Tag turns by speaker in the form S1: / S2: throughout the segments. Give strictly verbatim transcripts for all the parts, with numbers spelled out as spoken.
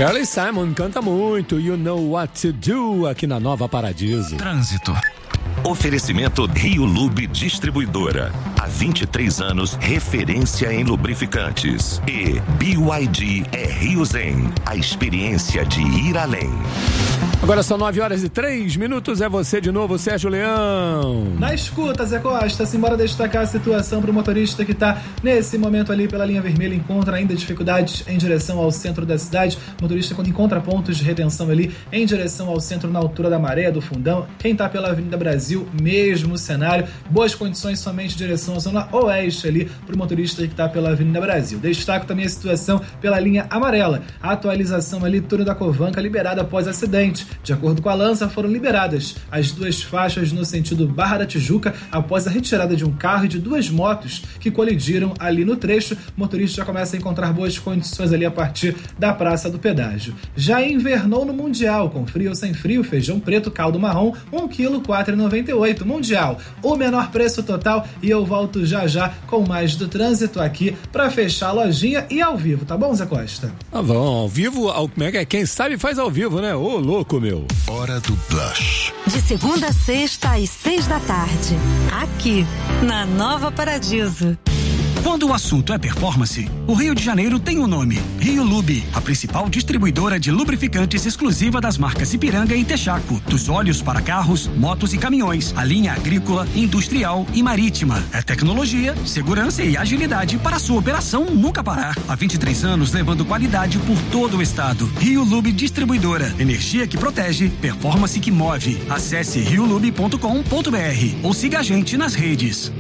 S1: Carly Simon canta muito You Know What to Do aqui na Nova Paradiso.
S2: Trânsito.
S3: Oferecimento Rio Lube Distribuidora. Há vinte e três anos, referência em lubrificantes. E B Y D é Rio Zen, a experiência de ir além.
S1: Agora são nove horas e três minutos, é você de novo, Sérgio Leão.
S4: Na escuta, Zé Costa, simbora destacar a situação para o motorista que está nesse momento ali pela linha vermelha, encontra ainda dificuldades em direção ao centro da cidade. Motorista quando encontra pontos de retenção ali em direção ao centro na altura da Maré, do Fundão. Quem está pela Avenida Brasil, mesmo cenário, boas condições somente em direção à zona oeste ali para o motorista que está pela Avenida Brasil. Destaco também a situação pela linha amarela, a atualização ali, túnel da Covanca liberada após acidente. De acordo com a Lança, foram liberadas as duas faixas no sentido Barra da Tijuca após a retirada de um carro e de duas motos que colidiram ali no trecho. O motorista já começa a encontrar boas condições ali a partir da Praça do Pedágio. Já invernou no Mundial, com frio ou sem frio, feijão preto, caldo marrom, um quilo, quatro reais e noventa e oito centavos. Mundial, o menor preço total, e eu volto já já com mais do trânsito aqui para fechar a lojinha e ao vivo, tá bom, Zé Costa?
S1: Tá bom, ao vivo, ao, como é que é? Quem sabe faz ao vivo, né? Ô, louco, meu.
S2: Hora do Blush.
S5: De segunda a sexta às seis da tarde, aqui na Nova Paradiso.
S6: Quando o assunto é performance, o Rio de Janeiro tem um nome: Rio Lube, a principal distribuidora de lubrificantes exclusiva das marcas Ipiranga e Texaco. Dos óleos para carros, motos e caminhões, a linha agrícola, industrial e marítima. É tecnologia, segurança e agilidade para a sua operação nunca parar. Há vinte e três anos levando qualidade por todo o estado. Rio Lube Distribuidora. Energia que protege, performance que move. Acesse rio lube ponto com ponto b r ou siga a gente nas redes.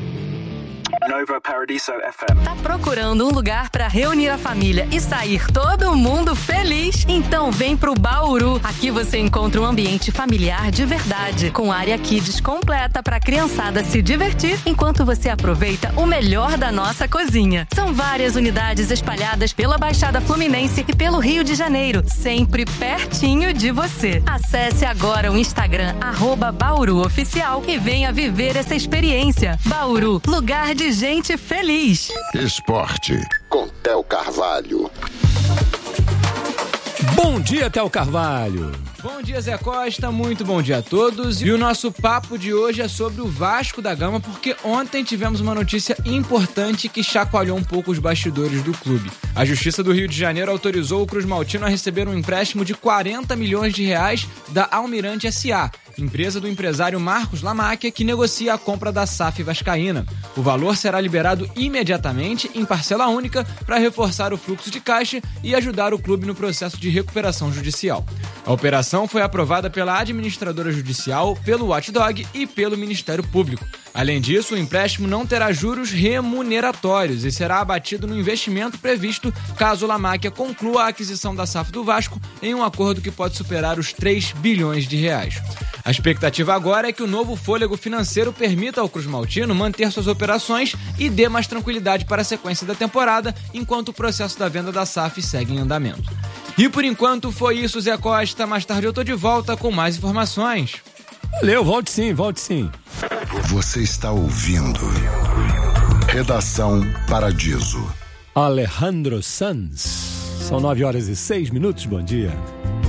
S7: Nova Paradiso F M.
S5: Tá procurando um lugar para reunir a família e sair todo mundo feliz? Então vem pro Bauru. Aqui você encontra um ambiente familiar de verdade, com área kids completa para a criançada se divertir enquanto você aproveita o melhor da nossa cozinha. São várias unidades espalhadas pela Baixada Fluminense e pelo Rio de Janeiro, sempre pertinho de você. Acesse agora o Instagram arroba Bauru Oficial e venha viver essa experiência. Bauru, lugar de gente feliz.
S8: Esporte com Theo Carvalho.
S1: Bom dia, Theo Carvalho.
S9: Bom dia, Zé Costa, muito bom dia a todos. E o nosso papo de hoje é sobre o Vasco da Gama, porque ontem tivemos uma notícia importante que chacoalhou um pouco os bastidores do clube. A Justiça do Rio de Janeiro autorizou o Cruz Maltino a receber um empréstimo de quarenta milhões de reais da Almirante S A, empresa do empresário Marcos Lamáquia, que negocia a compra da S A F vascaína. O valor será liberado imediatamente em parcela única para reforçar o fluxo de caixa e ajudar o clube no processo de recuperação judicial. A operação foi aprovada pela administradora judicial, pelo Watchdog e pelo Ministério Público. Além disso, o empréstimo não terá juros remuneratórios e será abatido no investimento previsto caso o Lamáquia conclua a aquisição da S A F do Vasco em um acordo que pode superar os três bilhões de reais. A expectativa agora é que o novo fôlego financeiro permita ao Cruz Maltino manter suas operações e dê mais tranquilidade para a sequência da temporada, enquanto o processo da venda da S A F segue em andamento. E por enquanto foi isso, Zé Costa. Mais tarde eu tô de volta com mais informações.
S1: Valeu, volte sim, volte sim.
S8: Você está ouvindo Redação Paradiso.
S1: Alejandro Sanz. São nove horas e seis minutos, bom dia.